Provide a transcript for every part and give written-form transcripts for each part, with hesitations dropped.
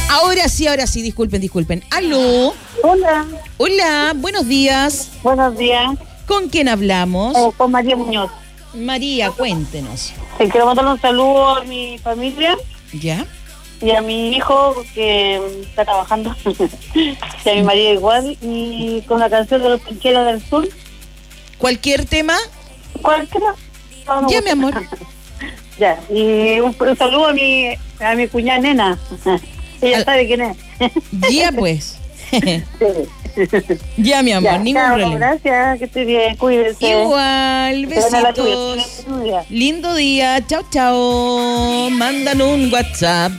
Ahora sí, disculpen. ¿Aló? Hola, buenos días. Buenos días. ¿Con quién hablamos? Con María Muñoz. María, cuéntenos. Quiero mandar un saludo a mi familia. ¿Ya? Y a mi hijo que está trabajando. Y a mi marido igual. Y con la canción de los Pincheros del Sur. ¿Cualquier tema? Cualquiera. Ya, mi amor. Ya. Y un saludo a mi cuñada nena. Ella sabe quién es. Ya, pues. Sí. Ya, mi amor, Ya, ningún problema. Gracias, que esté bien, cuídense. Igual, besitos. Lindo día, chao. Mandan un WhatsApp.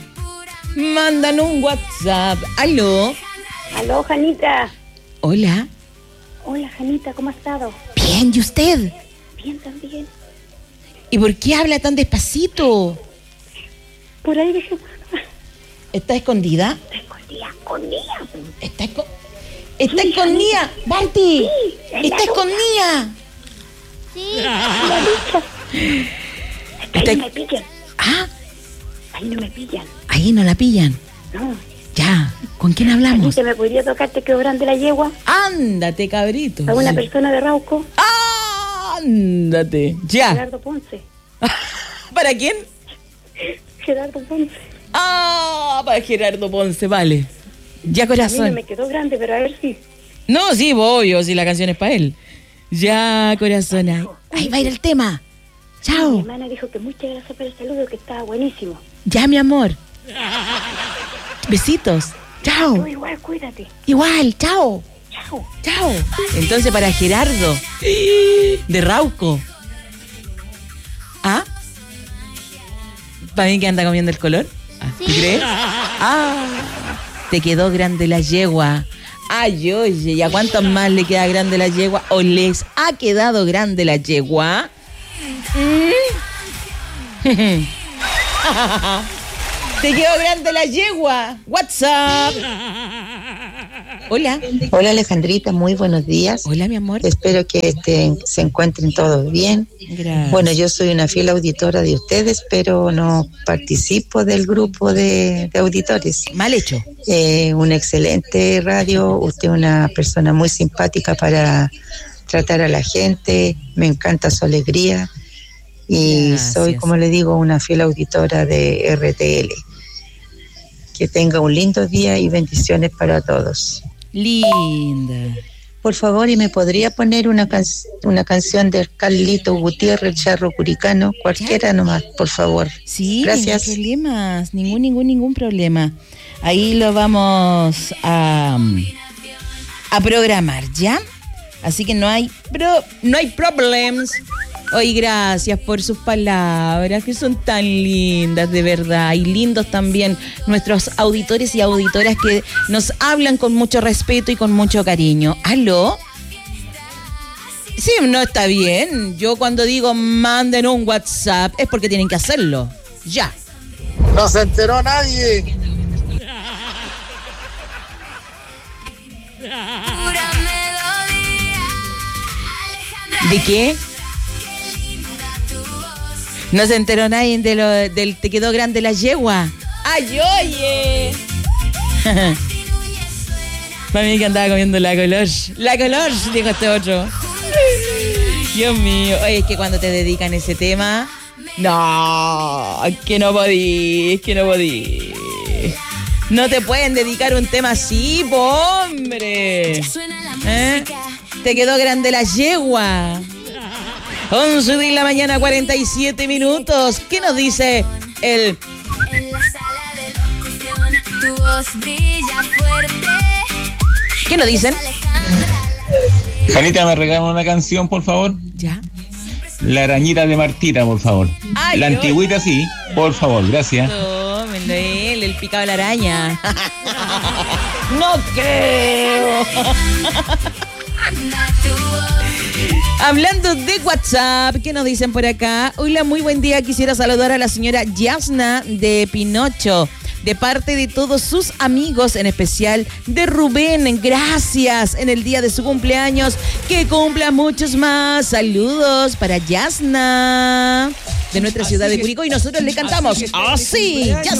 ¿Aló? Aló, Janita. Hola. Hola, Janita, ¿cómo has estado? Bien, ¿y usted? Bien, también. ¿Y por qué habla tan despacito? Por ahí dije... ¿Está escondida? Escondida. ¿Está escondida? ¡Barty! Sí, ¡Está escondida! Sí, la lucha. Ahí no me pillan. ¿Ah? Ahí no me pillan. Ahí no la pillan. No. Ya, ¿con quién hablamos? ¿Me podría tocar Te quedó grande la yegua? Ándate, cabrito. ¿A una persona de Rauco? Ándate. Ya. Gerardo Ponce. ¿Para quién? Gerardo Ponce. Para Gerardo Ponce, vale. Ya, corazón. A mí no me quedó grande, pero a ver si... No, sí, obvio, si la canción es para él. Ya, corazón. Ahí va a ir el tema. Chao. Mi hermana dijo que muchas gracias por el saludo, que estaba buenísimo. Ya, mi amor. Besitos. Chao. Tú igual, cuídate. Igual, chao. Chao. Entonces para Gerardo de Rauco. ¿Ah? ¿Para mí que anda comiendo el color? ¿Tú crees? Te quedó grande la yegua. Ay, oye, ¿y a cuántos más le queda grande la yegua? ¿O les ha quedado grande la yegua? Te quedó grande la yegua. WhatsApp. Hola. Hola, Alejandrita, muy buenos días. Hola, mi amor. Espero que se encuentren todos bien. Gracias. Bueno, yo soy una fiel auditora de ustedes, pero no participo del grupo de auditores. Mal hecho. Una excelente radio, usted es una persona muy simpática para tratar a la gente, me encanta su alegría y Gracias. Soy, como le digo, una fiel auditora de RTL. Que tenga un lindo día y bendiciones para todos. Linda. Por favor, ¿y me podría poner una canción de Carlito Gutiérrez, Charro Curicano? Cualquiera nomás, por favor. Sí, gracias. Sin problemas, ningún problema. Ahí lo vamos a programar, ¿ya? Así que no hay problemas. Hoy gracias por sus palabras, que son tan lindas, de verdad, y lindos también nuestros auditores y auditoras que nos hablan con mucho respeto y con mucho cariño. ¿Aló? Sí, no está bien. Yo cuando digo manden un WhatsApp es porque tienen que hacerlo. Ya. No se enteró nadie. ¿De qué? No se enteró nadie del te quedó grande la yegua. ¡Ay, oye! Para mí que andaba comiendo la color. La color, dijo este otro. Dios mío. Oye, es que cuando te dedican ese tema... No, que no podí. No te pueden dedicar un tema así, po, hombre. Te quedó grande la yegua. 11 de la mañana, 47 minutos. ¿Qué nos dice el...? En la sala de locución, tu voz brilla fuerte. ¿Qué nos dicen? Janita, ¿me regalan una canción, por favor? Ya. La arañita de Martita, por favor. Ay, la antigüita, sí, por favor, gracias. Tómenlo, el picado de la araña. No creo. Hablando de WhatsApp, ¿qué nos dicen por acá? Hola, muy buen día. Quisiera saludar a la señora Yasna de Pinocho, de parte de todos sus amigos, en especial de Rubén. Gracias en el día de su cumpleaños. Que cumpla muchos más. Saludos para Yasna, de nuestra ciudad de Curicó. Y nosotros le cantamos así.